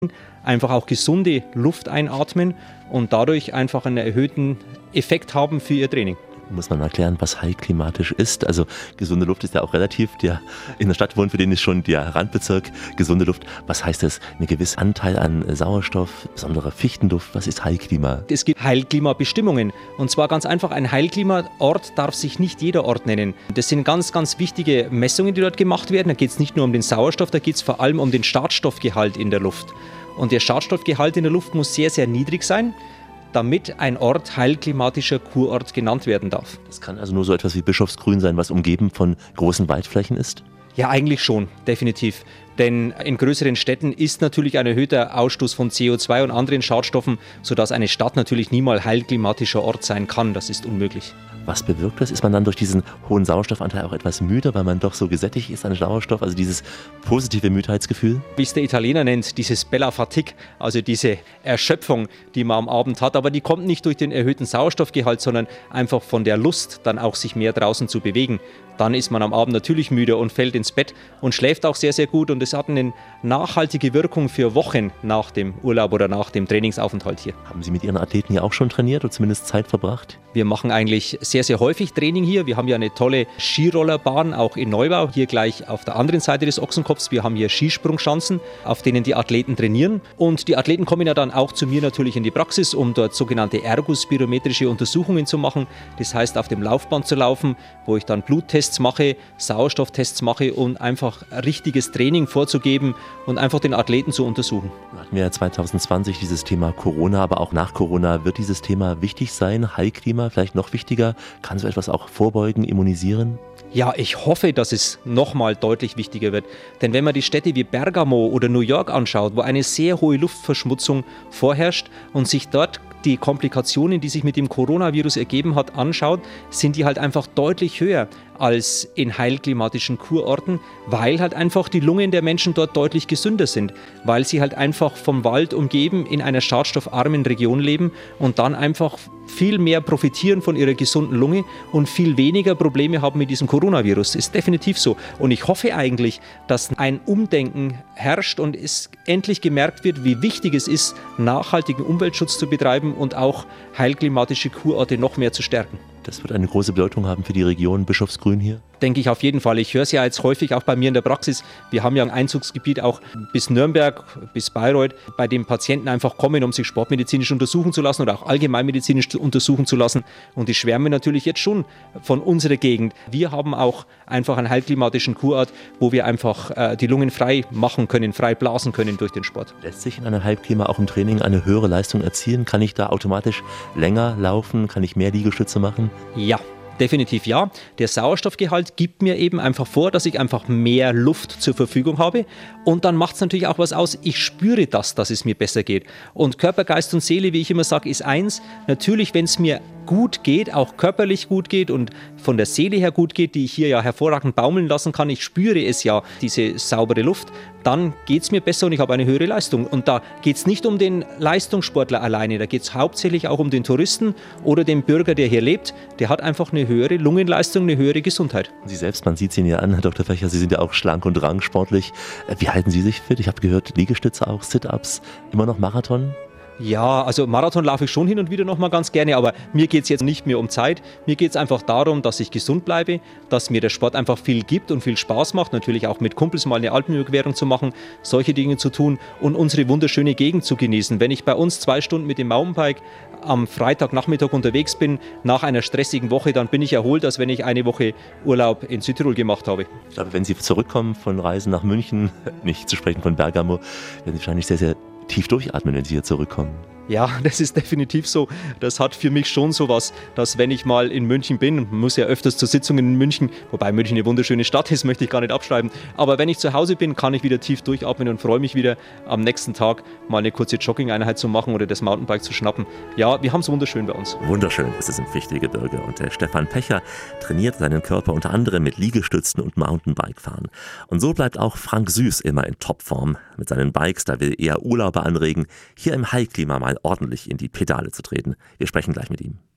einfach auch gesunde Luft einatmen und dadurch einfach einen erhöhten Effekt haben für ihr Training. Muss man erklären, was heilklimatisch ist? Also gesunde Luft ist ja auch relativ, der in der Stadt wohnt, für den ist schon der Randbezirk gesunde Luft. Was heißt das? Ein gewisser Anteil an Sauerstoff, besonderer Fichtenduft, was ist Heilklima? Es gibt Heilklimabestimmungen und zwar ganz einfach, ein Heilklimaort darf sich nicht jeder Ort nennen. Das sind ganz, ganz wichtige Messungen, die dort gemacht werden. Da geht es nicht nur um den Sauerstoff, da geht es vor allem um den Schadstoffgehalt in der Luft. Und der Schadstoffgehalt in der Luft muss sehr, sehr niedrig sein, damit ein Ort heilklimatischer Kurort genannt werden darf. Das kann also nur so etwas wie Bischofsgrün sein, was umgeben von großen Waldflächen ist? Ja, eigentlich schon, definitiv. Denn in größeren Städten ist natürlich ein erhöhter Ausstoß von CO2 und anderen Schadstoffen, sodass eine Stadt natürlich niemals heilklimatischer Ort sein kann. Das ist unmöglich. Was bewirkt das? Ist man dann durch diesen hohen Sauerstoffanteil auch etwas müde, weil man doch so gesättigt ist an Sauerstoff? Also dieses positive Müdheitsgefühl? Wie es der Italiener nennt, dieses Bella Fatigue, also diese Erschöpfung, die man am Abend hat. Aber die kommt nicht durch den erhöhten Sauerstoffgehalt, sondern einfach von der Lust, dann auch sich mehr draußen zu bewegen. Dann ist man am Abend natürlich müde und fällt ins Bett und schläft auch sehr, sehr gut. Und es hat eine nachhaltige Wirkung für Wochen nach dem Urlaub oder nach dem Trainingsaufenthalt hier. Haben Sie mit Ihren Athleten ja auch schon trainiert oder zumindest Zeit verbracht? Wir machen eigentlich sehr, sehr häufig Training hier. Wir haben ja eine tolle Skirollerbahn, auch in Neubau, hier gleich auf der anderen Seite des Ochsenkopfs. Wir haben hier Skisprungschanzen, auf denen die Athleten trainieren. Und die Athleten kommen ja dann auch zu mir natürlich in die Praxis, um dort sogenannte ergospirometrische Untersuchungen zu machen. Das heißt, auf dem Laufband zu laufen, wo ich dann Bluttests mache, Sauerstofftests mache, um einfach richtiges Training vorzugeben und einfach den Athleten zu untersuchen. Wir hatten ja 2020 dieses Thema Corona, aber auch nach Corona wird dieses Thema wichtig sein, Heilklima vielleicht noch wichtiger. Kann so etwas auch vorbeugen, immunisieren? Ja, ich hoffe, dass es nochmal deutlich wichtiger wird. Denn wenn man die Städte wie Bergamo oder New York anschaut, wo eine sehr hohe Luftverschmutzung vorherrscht und sich dort die Komplikationen, die sich mit dem Coronavirus ergeben hat, anschaut, sind die halt einfach deutlich höher als in heilklimatischen Kurorten, weil halt einfach die Lungen der Menschen dort deutlich gesünder sind, weil sie halt einfach vom Wald umgeben in einer schadstoffarmen Region leben und dann einfach viel mehr profitieren von ihrer gesunden Lunge und viel weniger Probleme haben mit diesem Coronavirus. Ist definitiv so. Und ich hoffe eigentlich, dass ein Umdenken herrscht und es endlich gemerkt wird, wie wichtig es ist, nachhaltigen Umweltschutz zu betreiben und auch heilklimatische Kurorte noch mehr zu stärken. Das wird eine große Bedeutung haben für die Region Bischofsgrün hier? Denke ich auf jeden Fall. Ich höre es ja jetzt häufig auch bei mir in der Praxis. Wir haben ja ein Einzugsgebiet auch bis Nürnberg, bis Bayreuth, bei dem Patienten einfach kommen, um sich sportmedizinisch untersuchen zu lassen oder auch allgemeinmedizinisch untersuchen zu lassen. Und die schwärmen natürlich jetzt schon von unserer Gegend. Wir haben auch einfach einen heilklimatischen Kurort, wo wir einfach die Lungen frei machen können, frei blasen können durch den Sport. Lässt sich in einem Heilklima auch im Training eine höhere Leistung erzielen? Kann ich da automatisch länger laufen? Kann ich mehr Liegestütze machen? Ja. Definitiv ja. Der Sauerstoffgehalt gibt mir eben einfach vor, dass ich einfach mehr Luft zur Verfügung habe. Und dann macht es natürlich auch was aus. Ich spüre das, dass es mir besser geht. Und Körper, Geist und Seele, wie ich immer sage, ist eins. Natürlich, wenn es mir gut geht, auch körperlich gut geht und von der Seele her gut geht, die ich hier ja hervorragend baumeln lassen kann, ich spüre es ja, diese saubere Luft, dann geht es mir besser und ich habe eine höhere Leistung. Und da geht es nicht um den Leistungssportler alleine, da geht es hauptsächlich auch um den Touristen oder den Bürger, der hier lebt. Der hat einfach eine höhere Lungenleistung, eine höhere Gesundheit. Sie selbst, man sieht Sie ja an, Herr Dr. Fächer, Sie sind ja auch schlank und rangsportlich. Wie halten Sie sich fit? Ich habe gehört, Liegestütze auch, Sit-Ups, immer noch Marathon? Ja, also Marathon laufe ich schon hin und wieder noch mal ganz gerne, aber mir geht es jetzt nicht mehr um Zeit. Mir geht es einfach darum, dass ich gesund bleibe, dass mir der Sport einfach viel gibt und viel Spaß macht. Natürlich auch mit Kumpels mal eine Alpenüberquerung zu machen, solche Dinge zu tun und unsere wunderschöne Gegend zu genießen. Wenn ich bei uns 2 Stunden mit dem Mountainbike am Freitagnachmittag unterwegs bin, nach einer stressigen Woche, dann bin ich erholt, als wenn ich eine Woche Urlaub in Südtirol gemacht habe. Ich glaube, wenn Sie zurückkommen von Reisen nach München, nicht zu sprechen von Bergamo, werden Sie wahrscheinlich sehr, sehr tief durchatmen, wenn Sie hier zurückkommen. Ja, das ist definitiv so. Das hat für mich schon sowas, dass wenn ich mal in München bin, man muss ja öfters zu Sitzungen in München, wobei München eine wunderschöne Stadt ist, möchte ich gar nicht abschreiben, aber wenn ich zu Hause bin, kann ich wieder tief durchatmen und freue mich wieder am nächsten Tag mal eine kurze Jogging-Einheit zu machen oder das Mountainbike zu schnappen. Ja, wir haben es wunderschön bei uns. Wunderschön ist es im Fichtelgebirge und der Stefan Pecher trainiert seinen Körper unter anderem mit Liegestützen und Mountainbike-Fahren. Und so bleibt auch Frank Süß immer in Topform. Mit seinen Bikes, da will er Urlauber anregen, hier im Heilklima mal ordentlich in die Pedale zu treten. Wir sprechen gleich mit ihm.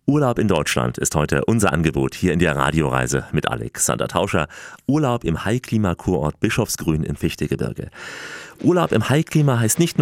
Urlaub in Deutschland ist heute unser Angebot hier in der Radioreise mit Alexander Tauscher. Urlaub im High-Klima-Kurort Bischofsgrün im Fichtelgebirge. Urlaub im High-Klima heißt nicht